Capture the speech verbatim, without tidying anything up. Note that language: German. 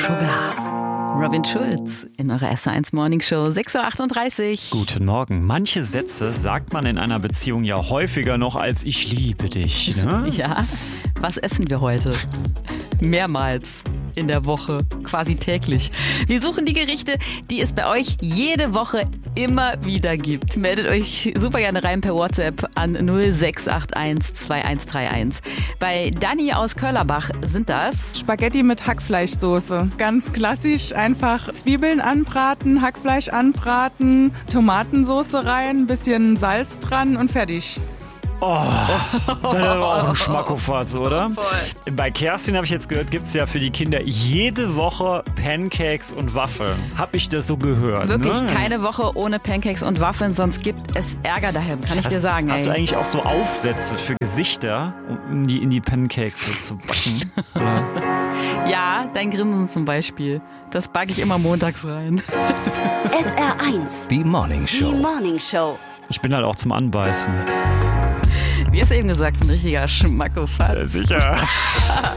Sugar. Robin Schulz in eurer S eins Morning Show, sechs Uhr achtunddreißig. Guten Morgen. Manche Sätze sagt man in einer Beziehung ja häufiger noch als ich liebe dich. Ne? Ja, was essen wir heute? Mehrmals in der Woche, quasi täglich. Wir suchen die Gerichte, die es bei euch jede Woche immer wieder gibt. Meldet euch super gerne rein per WhatsApp an null sechs acht eins zwei eins drei eins. Bei Dani aus Köllerbach sind das Spaghetti mit Hackfleischsoße. Ganz klassisch, einfach Zwiebeln anbraten, Hackfleisch anbraten, Tomatensoße rein, bisschen Salz dran und fertig. Oh, das ist aber auch ein Schmackofatz, oder? Voll. Bei Kerstin habe ich jetzt gehört, gibt es ja für die Kinder jede Woche Pancakes und Waffeln. Hab ich das so gehört? Wirklich ne? keine Woche ohne Pancakes und Waffeln, sonst gibt es Ärger daheim, kann ich hast, dir sagen. Hast ey. du eigentlich auch so Aufsätze für Gesichter, um die in die Pancakes so zu backen? Ja, dein Grinsen zum Beispiel. Das backe ich immer montags rein. S R eins. Die Morning Show. Die Morning Show. Ich bin halt auch zum Anbeißen. Wie hast du eben gesagt, ein richtiger Schmackofatz. Sicher.